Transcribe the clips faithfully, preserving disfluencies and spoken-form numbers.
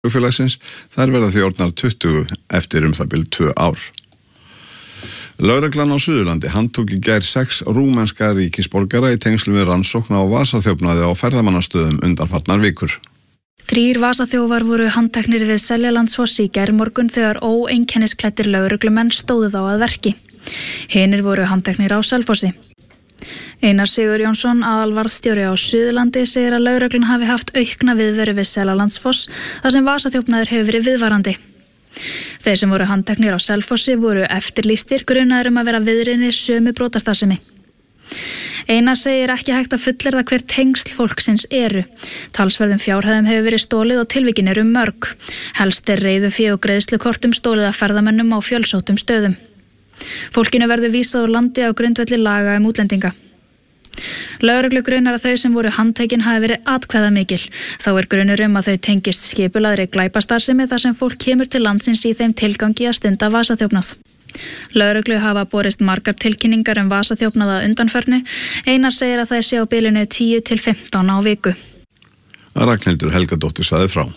flugfélagsins, þær verða því orðnar tuttugu eftir um það bil tvö ár. Lögreglan á Suðurlandi handtók í gær sex rúmenska ríkisborgara í tengslum við rannsókn á vasaþjófnaði á ferðamannastöðum undanfarnar vikur. Þrír vasaþjófar voru handteknir við Seljalandsfoss í gærmorgun þegar óeinkennisklæddir lögreglumenn stóðu þá að verki. Hinir voru handteknir á Selfossi. Einar Sigur Jónsson, aðalvarðstjóri á Suðurlandi, segir að lögreglan hafi haft aukna viðveru við Seljalandsfoss þar sem vasaþjófnaður hefur verið viðvarandi. Þeir sem voru handteknir á Selfossi voru eftirlýstir, grunaðir um að vera viðriðnir sömu brotastarfsemi. Einar segir ekki hægt að fullyrða hver tengsl fólksins eru. Talsverðum fjárhæðum hefur verið stólið og tilvikin eru mörg. Helst er reiðufé og greiðslukortum stólið af ferðamönnum á fjölsóttum stöðum. Fólkinu verður vísað úr landi á grundvelli laga um útlendinga. Lögreglu grunar að þau sem voru handtekin hafi verið atkvæðamikil. Þá er grunur um að þau tengist skipulagðri glæpastarfsemi þar sem fólk kemur til landsins í þeim tilgangi að stunda vasaþjófnað. Lögreglu hafa borist margar tilkynningar um vasaþjófnað að undanförnu. Einar segir að það sé á bilinu tíu til fimmtán á viku. Ragnhildur Helgadóttir sagði frá.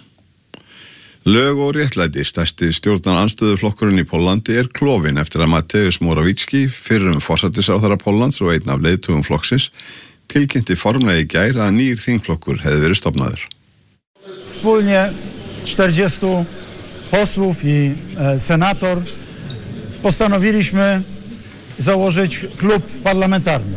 Lög og réttlæti, stærsti stjórnarandstöðuflokkurinn í Póllandi, er klofinn eftir að Mateusz Morawiecki, fyrrum forsætisráðherra Póllands og einn af leiðtogum flokksins, tilkynnti formlega í gær að nýr þingflokkur hefði verið stofnaður. Wspólnie czterdziestu posłów i senator postanowiliśmy założyć klub parlamentarny.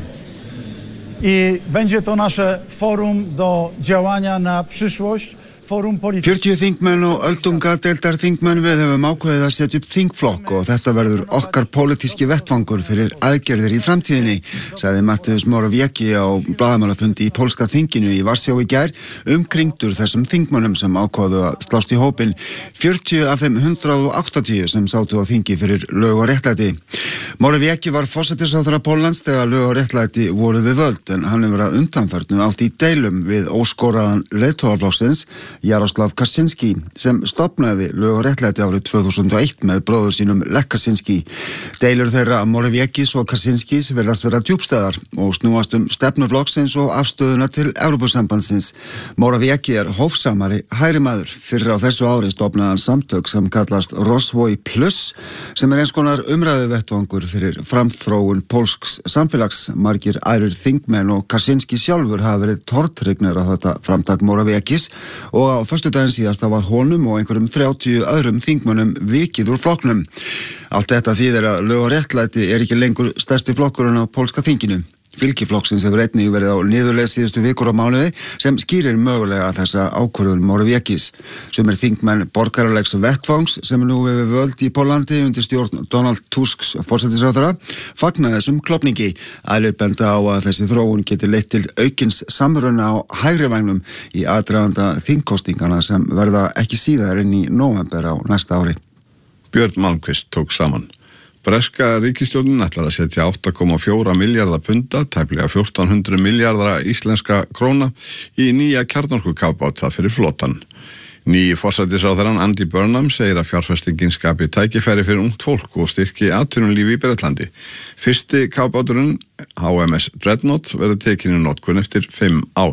I będzie to nasze forum do działania na przyszłość. fjörutíu þingmenn og öldungadeildar þingmenn við hefum ákveðið að setja upp þingflokk og þetta verður okkar pólitíski vettvangur fyrir aðgerðir í framtíðinni, sagði Mateusz Morawiecki á blaðamannafundi í pólska þinginu í Varsjá í gær, umkringdur þessum þingmönnum sem ákváðu að slást í hópinn, fjörutíu af þeim hundrað og áttatíu sem sátu á þingi fyrir lög og réttlæti. Morawiecki var forsætisráðherra Póllands þegar lög og réttlæti voru við völd, en hann hefur að undanförnu átt í deilum við óskoraðan leiðtogaflokksins Jarosław Kaczynski sem stofnaði lög og réttlæti árið tvö þúsund og eitt með bróður sínum Lech Kaczynski. Deilur þeirra Morawieckis og Kaczynskis virðast vera djúpstæðar og snúast um stefnu flokksins og afstöðuna til Evrópusambandsins. Morawiecki er hófsamari hægri maður. Fyrr á þessu ári stofnaði hann samtök sem kallast Rozwój Plus sem er eins konar umræðu vettvangur fyrir framþróun pólsks samfélags. Margir ærir þingmenn og Kaczynski sjálfur hafa verið tortrygnir að þetta framtak Morawieckis og á föstudaginn síðasta var honum og einhverjum þrjátíu öðrum þingmönnum vikið úr flokknum. Allt þetta þýðir að lög og réttlæti er ekki lengur stærsti flokkurinn á pólska þinginu. Fylgi flokksins hefur einnig verið á niðurleið síðustu vikur á mánuði sem skýrir mögulega þessa ákvörðun Morawieckis. Sumir þingmenn borgaralegs vettvangs sem nú hefur völd í Póllandi undir stjórn Donald Tusks forsætisráðherra fagna þessum klofningi. Ælir benda á að þessi þróun geti leitt til aukins samruna á hægri vægnum í aðdraganda þingkostingana sem verða ekki síðar inn í nóvember á næsta ári. Björn Malmquist tók saman. Breska ríkisstjórnin ætlar að setja átta komma fjóra milljarða punda, tæplega fjórtán hundruð milljarða íslenska króna, í nýja kjarnorkukafbáta fyrir flotann. Nýji forsætisráðherrann Andy Burnham segir að fjárfestingin skapi tækifæri fyrir ungt fólk og styrki atvinnulífi í Bretlandi. Fyrsti kafbáturinn, H M S Dreadnought, verður tekinn í notkun eftir fimm ár.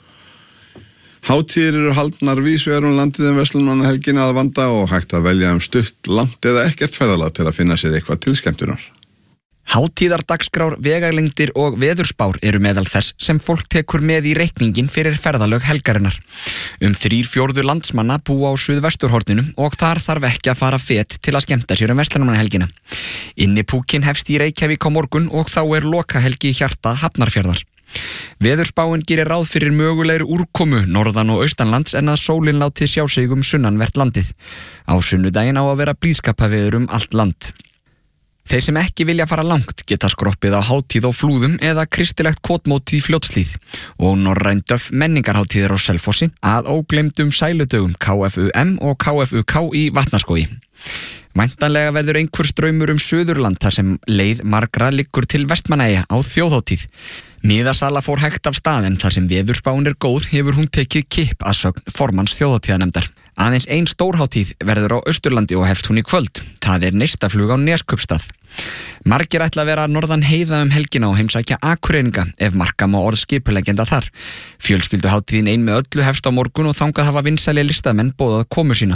Hátíðir eru haldnar vísvegar um landið um verslunarmannahelgina að vanda og hægt að velja um stutt, langt eða ekkert ferðalag til að finna sér eitthvað til skemmtunar. Hátíðardagskrár, vegalengdir og veðurspár eru meðal þess sem fólk tekur með í reikningin fyrir ferðalög helgarinnar. Um þrír fjórðu landsmanna búa á suðvesturhorninu og þar þarf ekki að fara fet til að skemmta sér um verslunarmannahelgina. Innipúkin hefst í Reykjavík á morgun og þá er lokahelgi í hjarta Hafnarfjarðar. Veðurspáin gerir ráð fyrir mögulegri úrkomu norðan og austanlands en að sólin láti sjá sig um sunnanvert landið. Á sunnudaginn á að vera blíðskapaveður um allt land. Þeir sem ekki vilja fara langt geta skroppið á hátíð á Flúðum eða kristilegt kotmót í Fljótshlíð og norræn döff menningarhátíðir á Selfossi að ógleymdum sæludögum K F U M og K F U K í Vatnaskógi. Væntanlega verður einhver straumur um Suðurland þar sem leið margra liggur til Vestmannaeyja á þjóðhátíð. Miðasala fór hægt af stað en þar sem veðurspáin er góð hefur hún tekið kipp að sögn formanns þjóðhátíðarnefndar. Aðeins ein stórhátíð verður á Austurlandi og hefst hún í kvöld. Það er neistaflug á Neskaupstað. Margir ætla að vera norðan heiða um helgina og heimsækja Akureyringa ef marka má orð skipuleggjenda þar. Fjölskylduhátíðin ein með öllu hefst á morgun og þangað hafa vinsæli listamenn boðað komu sína.